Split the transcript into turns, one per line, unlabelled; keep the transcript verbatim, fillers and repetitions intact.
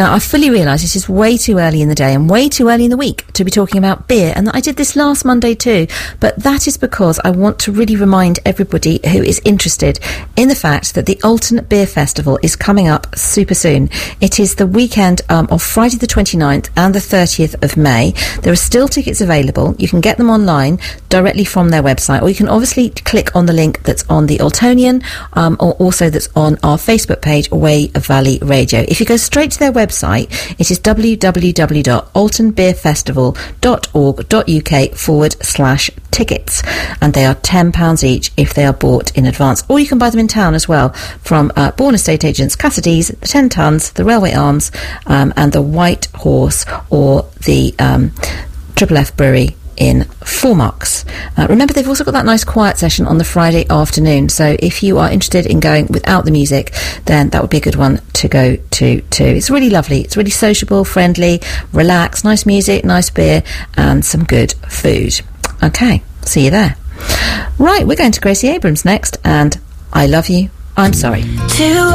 Now, I fully realise this is way too early in the day and way too early in the week to be talking about beer, and I did this last Monday too, but that is because I want to really remind everybody who is interested in the fact that the Alton Beer Festival is coming up super soon. It is the weekend um, of Friday the twenty-ninth and the thirtieth of May. There are still tickets available. You can get them online directly from their website, or you can obviously click on the link that's on the Altonian, um, or also that's on our Facebook page, Way Valley Radio. If you go straight to their website, it is www.altonbeerfestival.org.uk forward slash tickets, and they are ten pounds each if they are bought in advance, or you can buy them in town as well from uh, Bourne Estate Agents, Cassidy's, the Ten Tons, the Railway Arms, um, and the White Horse, or the um, Triple F Brewery in Four Marks. Uh, remember, they've also got that nice quiet session on the Friday afternoon, so if you are interested in going without the music, then that would be a good one to go to too. It's really lovely. It's really sociable, friendly, relaxed, nice music, nice beer, and some good food. Okay, see you there. Right, we're going to Gracie Abrams next, and I Love You, I'm Sorry.